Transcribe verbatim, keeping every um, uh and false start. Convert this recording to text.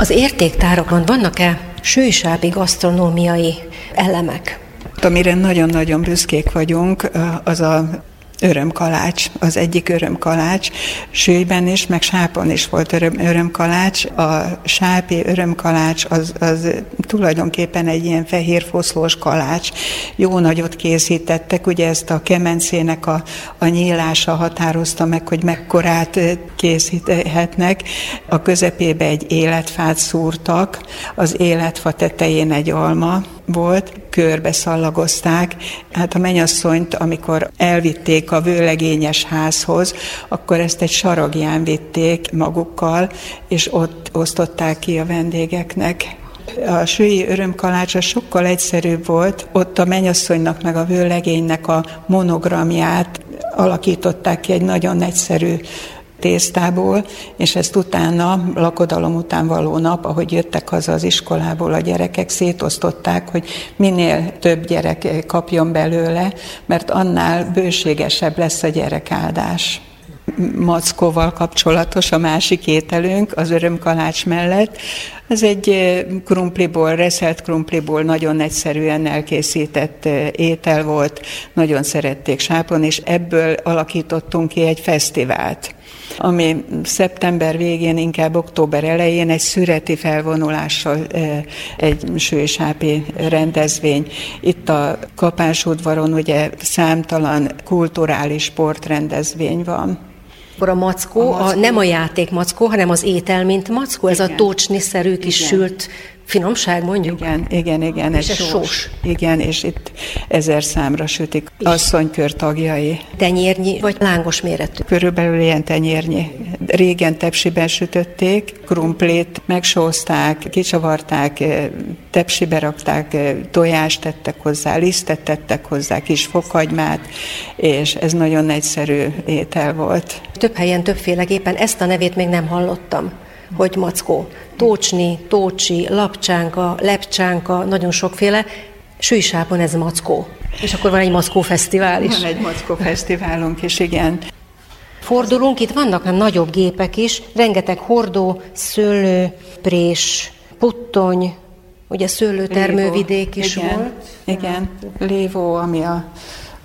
Az értéktárakon vannak-e sősápi gasztronómiai elemek? Amire nagyon-nagyon büszkék vagyunk, az a örömkalács, az egyik örömkalács. Sőlyben is, meg Sápon is volt öröm, örömkalács. A sápi örömkalács az, az tulajdonképpen egy ilyen fehér foszlós kalács. Jó nagyot készítettek, ugye ezt a kemencének a, a nyílása határozta meg, hogy mekkorát készíthetnek. A közepébe egy életfát szúrtak, az életfa tetején egy alma volt, körbe szallagozták. Hát a mennyasszonyt, amikor elvitték a vőlegényes házhoz, akkor ezt egy saragján vitték magukkal, és ott osztották ki a vendégeknek. A sői örömkalács sokkal egyszerűbb volt, ott a mennyasszonynak meg a vőlegénynek a monogramját alakították ki egy nagyon egyszerű tésztából, és ezt utána, lakodalom után való nap, ahogy jöttek haza az iskolából a gyerekek, szétosztották, hogy minél több gyerek kapjon belőle, mert annál bőségesebb lesz a gyerekáldás. Mackóval kapcsolatos a másik ételünk, az örömkalács mellett. Ez egy krumpliból, reszelt krumpliból nagyon egyszerűen elkészített étel volt, nagyon szerették Sápon, és ebből alakítottunk ki egy fesztivált, ami szeptember végén, inkább október elején egy szüreti felvonulással egy sősápi rendezvény. Itt a Kapásudvaron ugye számtalan kulturális sportrendezvény van. Akkor a mackó, a mackó. A, nem a játék mackó, hanem az étel, mint mackó, ez igen. A tócsni-szerű kis igen. Sült finomság, mondjuk? Igen, igen, igen. És ez sós. sós. Igen, és itt ezer számra sütik asszonykör tagjai. Tenyérnyi, vagy lángos méretű? Körülbelül ilyen tenyérnyi. Régen tepsiben sütötték, krumplét megsózták, kicsavarták, tepsibe rakták, tojást tettek hozzá, lisztet tettek hozzá, kis fokhagymát, és ez nagyon egyszerű étel volt. Több helyen többféleképpen, ezt a nevét még nem hallottam, hogy mackó. Tócsni, tócsi, lapcsánka, lepcsánka, nagyon sokféle. Sősápon ez mackó. És akkor van egy mackó fesztivál is. Van egy mackó fesztiválunk is, igen. Fordulunk, itt vannak nagyobb gépek is, rengeteg hordó, szőlő, prés, puttony, ugye szőlőtermővidék is igen, volt. Igen, lévó, ami a